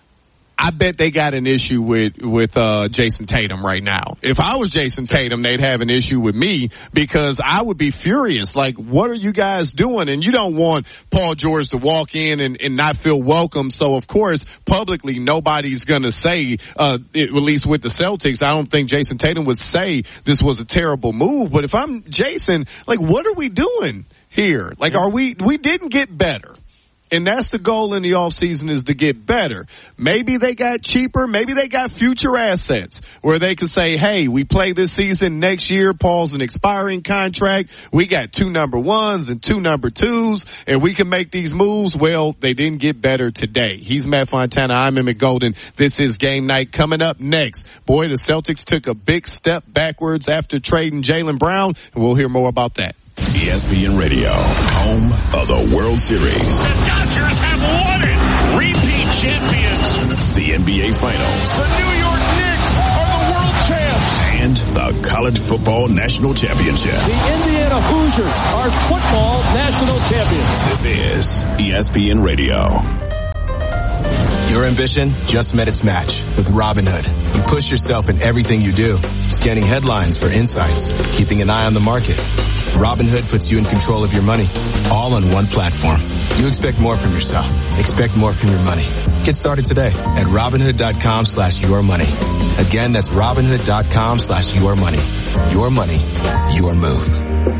Speaker 2: I bet they got an issue with, with, uh, Jason Tatum right now. If I was Jason Tatum, they'd have an issue with me, because I would be furious. Like, what are you guys doing? And you don't want Paul George to walk in and, and not feel welcome. So of course, publicly, nobody's gonna say, uh, at least with the Celtics, I don't think Jason Tatum would say this was a terrible move. But if I'm Jason, like, what are we doing here? Like, are we, we didn't get better. And that's the goal in the offseason, is to get better. Maybe they got cheaper. Maybe they got future assets where they can say, hey, we play this season next year. Paul's an expiring contract. We got two number ones and two number twos, and we can make these moves. Well, they didn't get better today. He's Matt Fontana. I'm Emmett Golden. This is Game Night. Coming up next, boy, the Celtics took a big step backwards after trading Jaylen Brown, and we'll hear more about that.
Speaker 4: E S P N Radio, home of the World Series.
Speaker 15: The Dodgers have won it! Repeat champions!
Speaker 4: The N B A Finals.
Speaker 15: The New York Knicks are the world champs!
Speaker 4: And the College Football National Championship.
Speaker 9: The Indiana Hoosiers are football national champions.
Speaker 4: This is E S P N Radio.
Speaker 10: Your ambition just met its match with Robinhood. You push yourself in everything you do, scanning headlines for insights, keeping an eye on the market. Robinhood puts you in control of your money, all on one platform. You expect more from yourself. Expect more from your money. Get started today at Robinhood.com slash your money. Again, that's Robinhood.com slash your money. Your money, your move.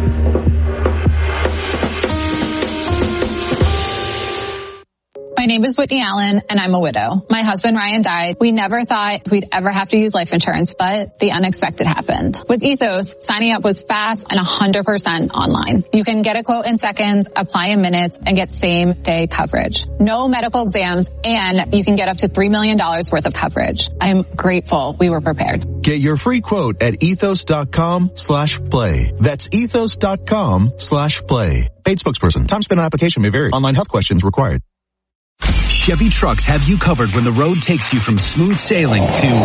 Speaker 12: My name is Whitney Allen, and I'm a widow. My husband, Ryan, died. We never thought we'd ever have to use life insurance, but the unexpected happened. With Ethos, signing up was fast and one hundred percent online. You can get a quote in seconds, apply in minutes, and get same-day coverage. No medical exams, and you can get up to three million dollars worth of coverage. I'm grateful we were prepared.
Speaker 17: Get your free quote at ethos.com slash play. That's ethos.com slash play. Paid spokesperson. Time spent on application may vary. Online health questions required.
Speaker 25: Chevy trucks have you covered when the road takes you from smooth sailing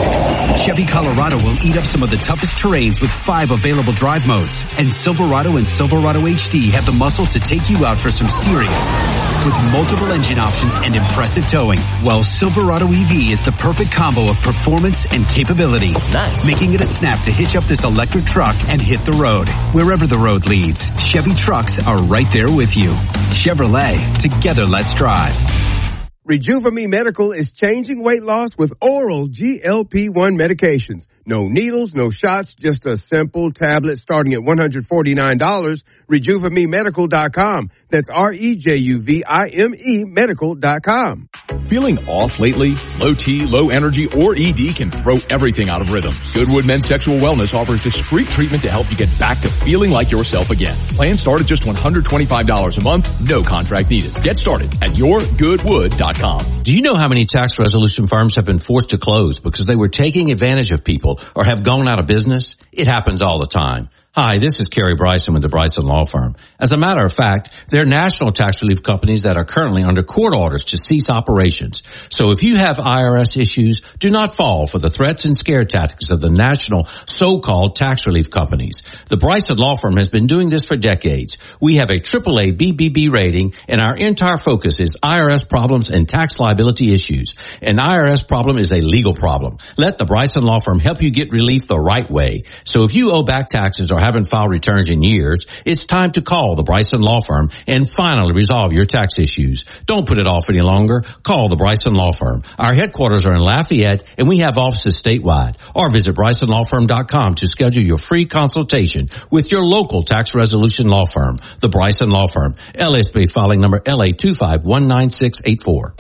Speaker 25: to Chevy Colorado will eat up some of the toughest terrains with five available drive modes. And Silverado and Silverado H D have the muscle to take you out for some serious with multiple engine options and impressive towing. While Silverado E V is the perfect combo of performance and capability. Nice. Making it a snap to hitch up this electric truck and hit the road. Wherever the road leads, Chevy trucks are right there with you. Chevrolet, together let's drive.
Speaker 26: Rejuva-Me Medical is changing weight loss with oral G L P one medications. No needles, no shots, just a simple tablet starting at one hundred forty-nine dollars. Rejuva Me Medical dot com. That's R E J U V I M E Medical dot com.
Speaker 27: Feeling off lately? Low T, low energy, or E D can throw everything out of rhythm. Goodwood Men's Sexual Wellness offers discreet treatment to help you get back to feeling like yourself again. Plans start at just one hundred twenty-five dollars a month, no contract needed. Get started at your goodwood dot com.
Speaker 28: Do you know how many tax resolution firms have been forced to close because they were taking advantage of people or have gone out of business? It happens all the time. Hi, this is Kerry Bryson with the Bryson Law Firm. As a matter of fact, there are national tax relief companies that are currently under court orders to cease operations. So if you have I R S issues, do not fall for the threats and scare tactics of the national so-called tax relief companies. The Bryson Law Firm has been doing this for decades. We have a triple A B B B rating, and our entire focus is I R S problems and tax liability issues. An I R S problem is a legal problem. Let the Bryson Law Firm help you get relief the right way. So if you owe back taxes or haven't filed returns in years, it's time to call the Bryson Law Firm and finally resolve your tax issues. Don't put it off any longer. Call the Bryson Law Firm. Our headquarters are in Lafayette, and we have offices statewide. Or visit Bryson Law Firm dot com to schedule your free consultation with your local tax resolution law firm. The Bryson Law Firm. L S B filing number L A two five one nine six eight four.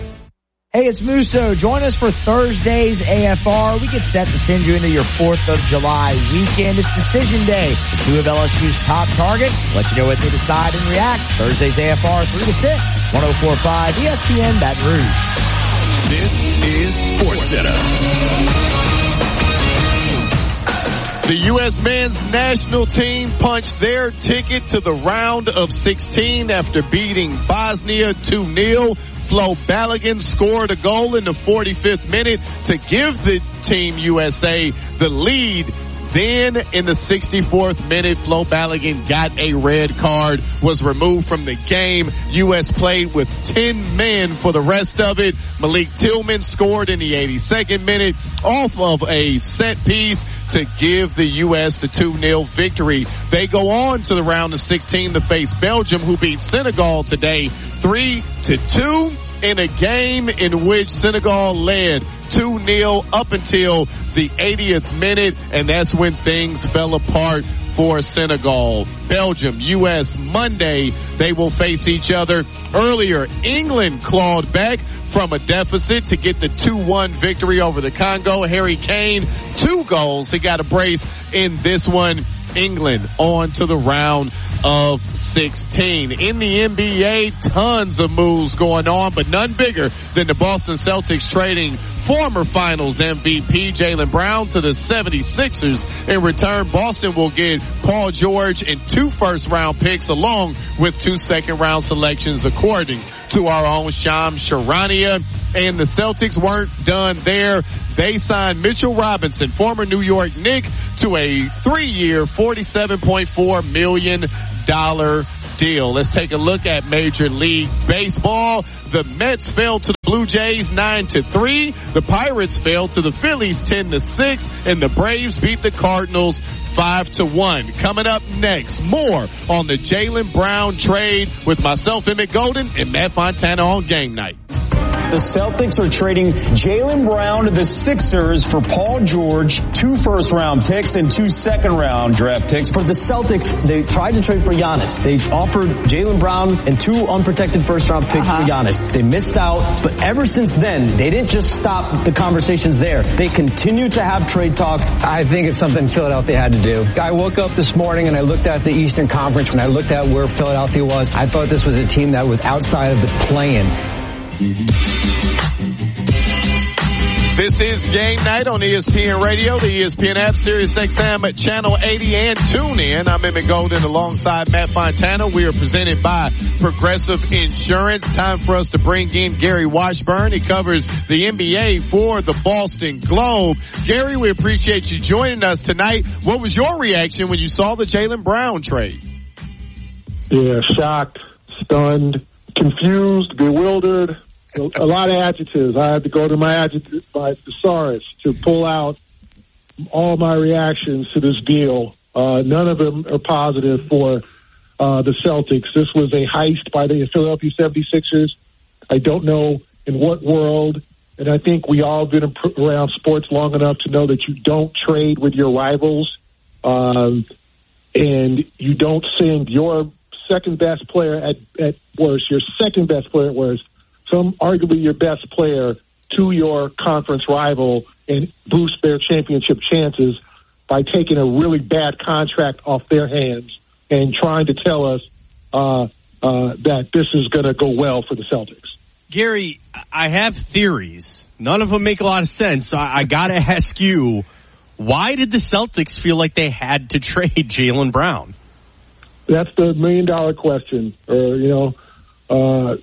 Speaker 29: Hey, it's Musso. Join us for Thursday's A F R. We get set to send you into your fourth of July weekend. It's decision day. The two of L S U's top targets. Let you know what they decide and react. Thursday's A F R, three to six, one oh four point five E S P N Baton Rouge.
Speaker 4: This is SportsCenter.
Speaker 2: The U S men's national team punched their ticket to the round of sixteen after beating Bosnia two nil. Flo Balogun scored a goal in the forty-fifth minute to give the Team U S A the lead. Then in the sixty-fourth minute, Flo Balogun got a red card, was removed from the game. U S played with ten men for the rest of it. Malik Tillman scored in the eighty-second minute off of a set piece to give the U S the two nil victory. They go on to the round of sixteen to face Belgium, who beat Senegal today three to two in a game in which Senegal led two nil up until the eightieth minute, and that's when things fell apart for Senegal. Belgium, U S Monday, they will face each other. Earlier, England clawed back from a deficit to get the two one victory over the Congo. Harry Kane, two goals. He got a brace in this one. England on to the round of sixteen. In the N B A, tons of moves going on, but none bigger than the Boston Celtics trading former finals M V P Jaylen Brown to the seventy-sixers. In return, Boston will get Paul George and two first round picks along with two second round selections, according to our own Shams Charania. And the Celtics weren't done there. They signed Mitchell Robinson, former New York Knick, to a three-year, forty-seven point four million dollars deal. Let's take a look at Major League Baseball. The Mets fell to the Blue Jays nine to three. The Pirates fell to the Phillies ten to six. And the Braves beat the Cardinals five to one. Coming up next, more on the Jaylen Brown trade with myself, Emmett Golden, and Matt Fontana on Game Night.
Speaker 6: The Celtics are trading Jaylen Brown to the Sixers for Paul George, two first-round picks and two second-round draft picks.
Speaker 7: For the Celtics, they tried to trade for Giannis. They offered Jaylen Brown and two unprotected first-round picks uh-huh. for Giannis. They missed out, but ever since then, they didn't just stop the conversations there. They continue to have trade talks.
Speaker 21: I think it's something Philadelphia had to do. I woke up this morning and I looked at the Eastern Conference. When I looked at where Philadelphia was, I thought this was a team that was outside of the play-in.
Speaker 2: This is Game Night on E S P N Radio, the E S P N app, Sirius X M at Channel eighty, and tune in. I'm Emmett Golden alongside Matt Fontana. We are presented by Progressive Insurance. Time for us to bring in Gary Washburn. He covers the N B A for the Boston Globe. Gary, we appreciate you joining us tonight. What was your reaction when you saw the Jaylen Brown trade?
Speaker 1: Yeah, shocked, stunned, confused, bewildered. A lot of adjectives. I had to go to my adjective, my thesaurus to pull out all my reactions to this deal. Uh, none of them are positive for uh, the Celtics. This was a heist by the Philadelphia seventy-sixers. I don't know in what world, and I think we all been around sports long enough to know that you don't trade with your rivals, um, and you don't send your second best player at, at worst, your second best player at worst, some arguably your best player to your conference rival and boost their championship chances by taking a really bad contract off their hands and trying to tell us uh, uh, that this is going to go well for the Celtics.
Speaker 3: Gary, I have theories. None of them make a lot of sense. So I, I got to ask you, why did the Celtics feel like they had to trade Jaylen Brown?
Speaker 1: That's the million-dollar question. Or, you know, uh,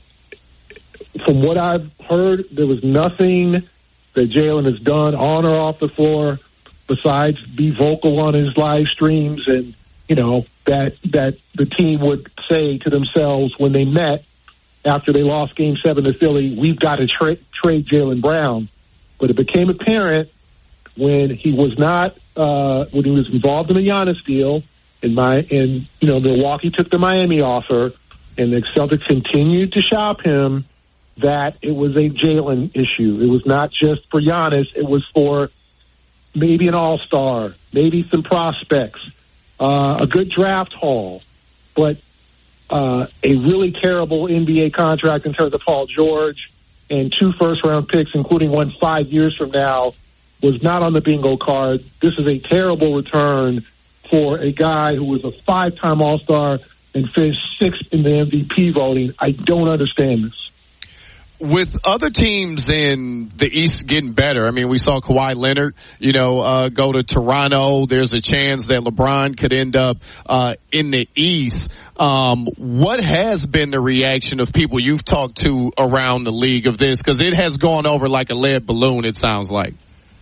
Speaker 1: from what I've heard, there was nothing that Jaylen has done on or off the floor besides be vocal on his live streams and, you know, that that the team would say to themselves when they met after they lost Game seven to Philly, we've got to tra- trade Jaylen Brown. But it became apparent when he was not, uh, when he was involved in the Giannis deal, and my, and, you know, Milwaukee took the Miami offer, and the Celtics continued to shop him, that it was a Jaylen issue. It was not just for Giannis. It was for maybe an all-star, maybe some prospects, uh, a good draft haul, but uh, a really terrible N B A contract in terms of Paul George and two first-round picks, including one five years from now, was not on the bingo card. This is a terrible return for a guy who was a five-time all-star and finished sixth in the M V P voting. I don't understand this.
Speaker 2: With other teams in the East getting better, I mean, we saw Kawhi Leonard, you know, uh, go to Toronto. There's a chance that LeBron could end up uh, in the East. Um, what has been the reaction of people you've talked to around the league of this? Because it has gone over like a lead balloon, it sounds like.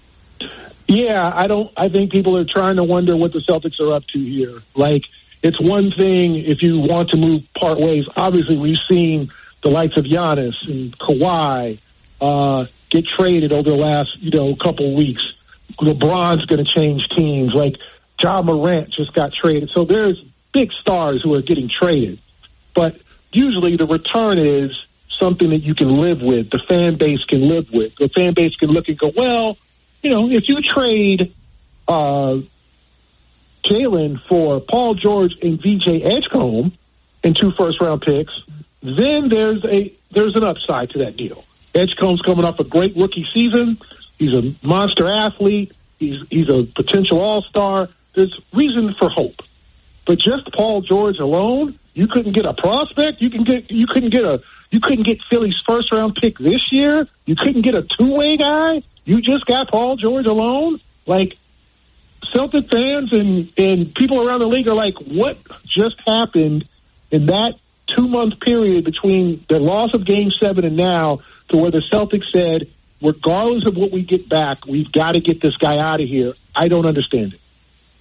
Speaker 1: Yeah, I don't. I think people are trying to wonder what the Celtics are up to here. Like, it's one thing if you want to move part ways. Obviously, we've seen the likes of Giannis and Kawhi uh, get traded over the last, you know, couple of weeks. LeBron's going to change teams. Like, Ja Morant just got traded. So there's big stars who are getting traded. But usually the return is something that you can live with, the fan base can live with. The fan base can look and go, well, you know, if you trade uh, Jalen for Paul George and V J Edgecombe and two first-round picks, then there's a there's an upside to that deal. Edgecombe's coming off a great rookie season. He's a monster athlete. He's he's a potential all-star. There's reason for hope. But just Paul George alone, you couldn't get a prospect. You can get you couldn't get a you couldn't get Philly's first-round pick this year. You couldn't get a two-way guy. You just got Paul George alone. Like, Celtic fans and and people around the league are like, what just happened in that two-month period between the loss of Game Seven and now, to where the Celtics said, regardless of what we get back, we've got to get this guy out of here? I don't understand it.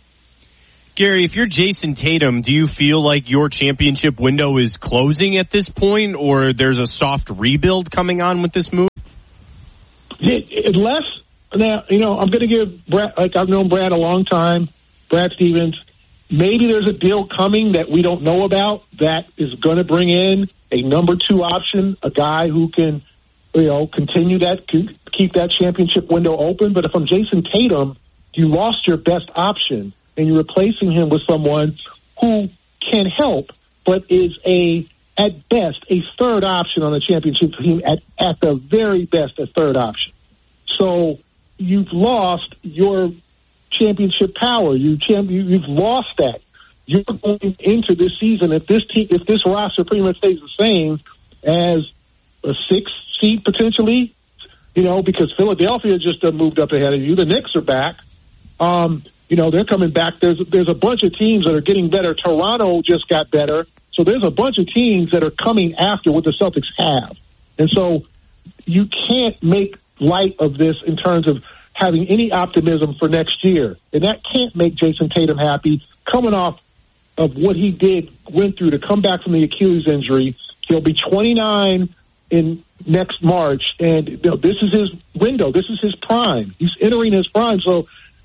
Speaker 3: Gary, if you're Jason Tatum, do you feel like your championship window is closing at this point, or there's a soft rebuild coming on with this move?
Speaker 1: It, unless, now, you know, I'm going to give Brad, like I've known Brad a long time, Brad Stevens, maybe there's a deal coming that we don't know about that is going to bring in a number two option, a guy who can, you know, continue that, keep that championship window open. But if I'm Jason Tatum, you lost your best option, and you're replacing him with someone who can help, but is a, at best, a third option on a championship team, at, at the very best, a third option. So you've lost your championship power. You champ, you, you've lost that. You're going into this season, if this team, if this roster pretty much stays the same as a six seed potentially, you know, because Philadelphia just uh, moved up ahead of you. The Knicks are back. Um, you know, they're coming back. There's there's a bunch of teams that are getting better. Toronto just got better. So there's a bunch of teams that are coming after what the Celtics have. And so you can't make light of this in terms of having any optimism for next year. And that can't make Jason Tatum happy. Coming off of what he did, went through to come back from the Achilles injury, he'll be twenty-nine in next March. And you know, this is his window. This is his prime. He's entering his prime. So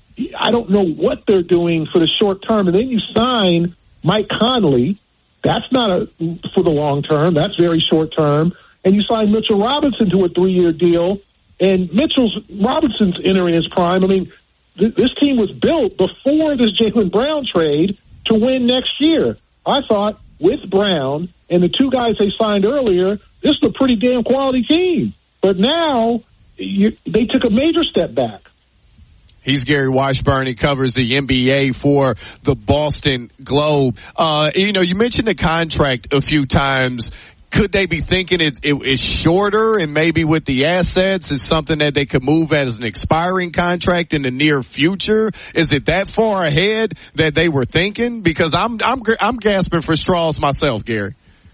Speaker 1: I don't know what they're doing for the short term. And then you sign Mike Conley. That's not a, for the long term. That's very short term. And you sign Mitchell Robinson to a three-year deal. And Mitchell's Robinson's entering his prime. I mean, th- this team was built before this Jaylen Brown trade to win next year. I thought with Brown and the two guys they signed earlier, this is a pretty damn quality team. But now you, they took a major step back.
Speaker 2: He's Gary Washburn. He covers the N B A for the Boston Globe. Uh, you know, you mentioned the contract a few times. Could they be thinking it, it, it's shorter, and maybe with the assets, it's something that they could move as an expiring contract in the near future? Is it that far ahead that they were thinking? Because I'm I'm I'm gasping for straws myself, Gary.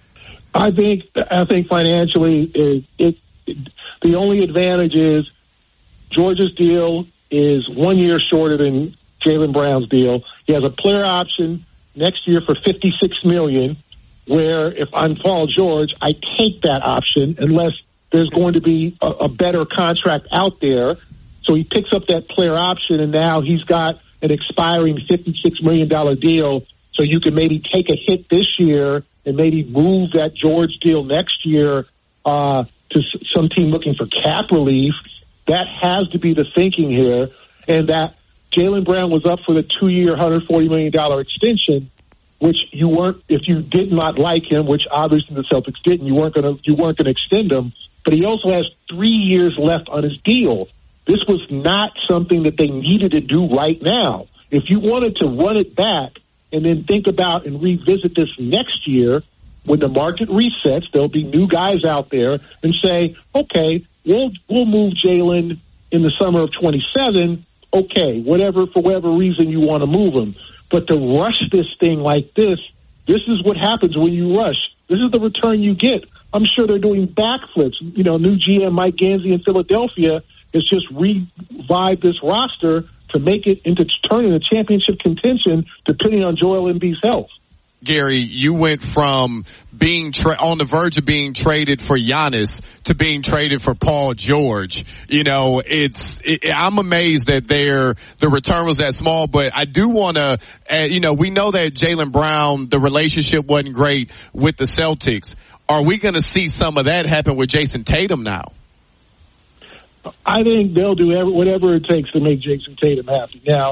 Speaker 1: I think I think financially, it, it, it the only advantage is George's deal is one year shorter than Jaylen Brown's deal. He has a player option next year for fifty-six million dollars, where if I'm Paul George, I take that option unless there's going to be a, a better contract out there. So he picks up that player option, and now he's got an expiring fifty-six million dollars deal. So you can maybe take a hit this year and maybe move that George deal next year uh, to s- some team looking for cap relief. That has to be the thinking here, and that Jaylen Brown was up for the two-year, one hundred forty million dollars extension, which you weren't, if you did not like him, which obviously the Celtics didn't, you weren't going to, you weren't going to extend him. But he also has three years left on his deal. This was not something that they needed to do right now. If you wanted to run it back and then think about and revisit this next year, when the market resets, there'll be new guys out there and say, okay, we'll we'll move Jaylen in the summer of twenty-seven. Okay, whatever, for whatever reason you want to move him. But to rush this thing like this, this is what happens when you rush. This is the return you get. I'm sure they're doing backflips. You know, new G M Mike Gansey in Philadelphia has just revived this roster to make it into turning a championship contention, depending on Joel Embiid's health.
Speaker 2: Gary, you went from being tra- on the verge of being traded for Giannis to being traded for Paul George. You know, it's it, I'm amazed that their the return was that small, but I do want to, uh, you know, we know that Jaylen Brown, the relationship wasn't great with the Celtics. Are we going to see some of that happen with Jason Tatum now?
Speaker 1: I think they'll do every, whatever it takes to make Jason Tatum happy. Now,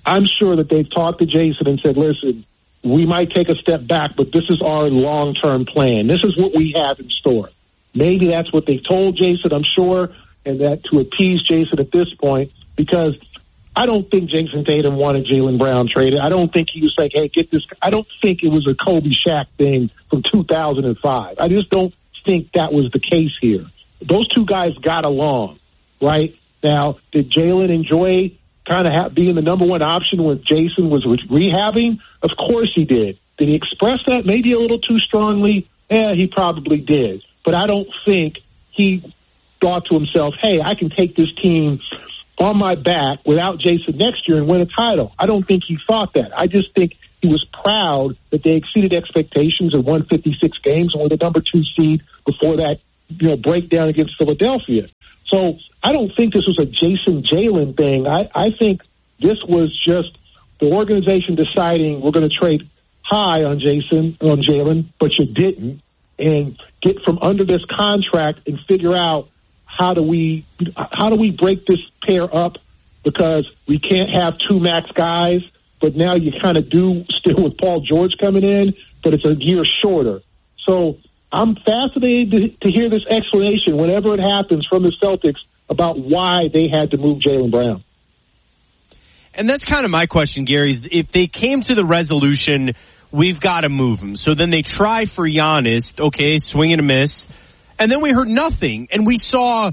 Speaker 1: I'm sure that they've talked to Jason and said, listen, we might take a step back, but this is our long-term plan. This is what we have in store. Maybe that's what they've told Jason, I'm sure, and that to appease Jason at this point, because I don't think Jason Tatum wanted Jaylen Brown traded. I don't think he was like, hey, get this. I don't think it was a Kobe Shaq thing from two thousand five. I just don't think that was the case here. Those two guys got along, right? Now, did Jaylen enjoy kind of ha- being the number one option when Jason was rehabbing? Of course he did. Did he express that maybe a little too strongly? Yeah, he probably did. But I don't think he thought to himself, hey, I can take this team on my back without Jason next year and win a title. I don't think he thought that. I just think he was proud that they exceeded expectations and won fifty-six games and were the number two seed before that, you know, breakdown against Philadelphia. So I don't think this was a Jason Jaylen thing. I, I think this was just the organization deciding we're going to trade high on Jason, on Jaylen, but you didn't, and get from under this contract and figure out how do we how do we break this pair up, because we can't have two max guys, but now you kind of do still with Paul George coming in, but it's a year shorter. So I'm fascinated to, to hear this explanation whenever it happens from the Celtics about why they had to move Jaylen Brown.
Speaker 3: And that's kind of my question, Gary. If they came to the resolution, we've got to move him. So then they try for Giannis, okay, swing and a miss. And then we heard nothing. And we saw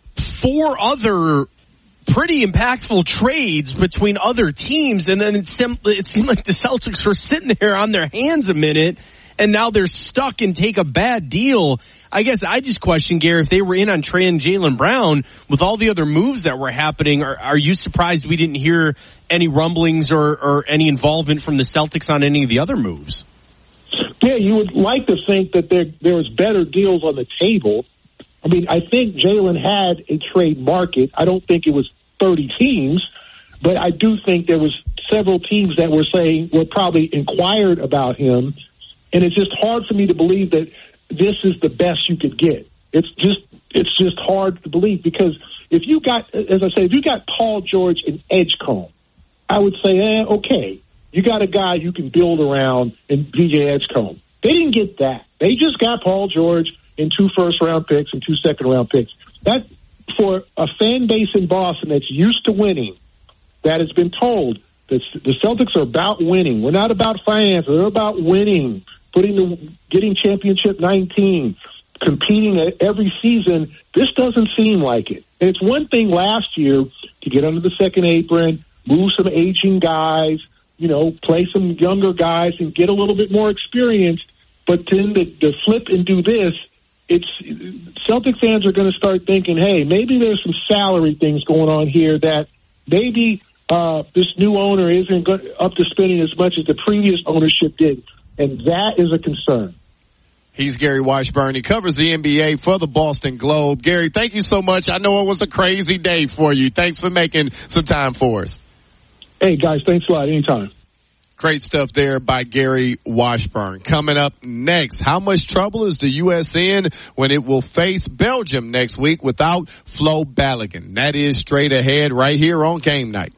Speaker 3: four other pretty impactful trades between other teams. And then it seemed, it seemed like the Celtics were sitting there on their hands a minute, and now they're stuck and take a bad deal. I guess I just question, Gary, if they were in on Trey and Jaylen Brown with all the other moves that were happening, are, are you surprised we didn't hear any rumblings or, or any involvement from the Celtics on any of the other moves?
Speaker 1: Yeah, you would like to think that there there was better deals on the table. I mean, I think Jaylen had a trade market. I don't think it was thirty teams, but I do think there was several teams that were saying, were probably inquired about him. And it's just hard for me to believe that this is the best you could get. It's just, it's just hard to believe, because if you got, as I say, if you got Paul George and Edgecombe, I would say, eh, okay, you got a guy you can build around in V J Edgecombe. They didn't get that. They just got Paul George and two first round picks and two second round picks. That, for a fan base in Boston that's used to winning, that has been told that the Celtics are about winning. We're not about finance. They're about winning. Putting the, getting championship nineteen, competing at every season. This doesn't seem like it. And it's one thing last year to get under the second apron, move some aging guys, you know, play some younger guys and get a little bit more experience. But then to, to flip and do this, it's Celtic fans are going to start thinking, hey, maybe there's some salary things going on here that maybe uh, this new owner isn't up to spending as much as the previous ownership did. And that is a concern.
Speaker 2: He's Gary Washburn. He covers the N B A for the Boston Globe. Gary, thank you so much. I know it was a crazy day for you. Thanks for making some time for us.
Speaker 1: Hey, guys, thanks a lot. Anytime.
Speaker 2: Great stuff there by Gary Washburn. Coming up next, how much trouble is the U S in when it will face Belgium next week without Flo Balogun? That is straight ahead right here on Game Night.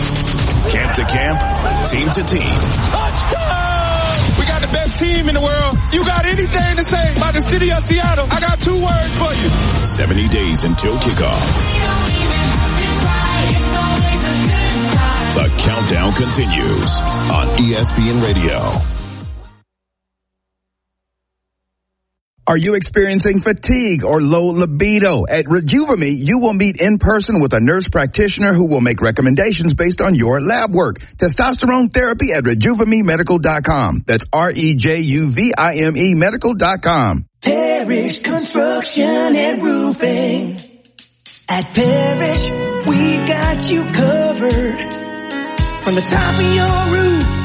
Speaker 4: Camp to camp, team to team.
Speaker 5: Touchdown! We got the best team in the world. You got anything to say about the city of Seattle? I got two words for you.
Speaker 4: seventy days until kickoff. The countdown continues on E S P N Radio.
Speaker 11: Are you experiencing fatigue or low libido? At Rejuvame, you will meet in person with a nurse practitioner who will make recommendations based on your lab work. Testosterone therapy at Rejuvame Medical dot com. That's R E J U V I M E Medical dot com.
Speaker 15: Parrish Construction and Roofing. At Parrish, we got you covered. From the top of your roof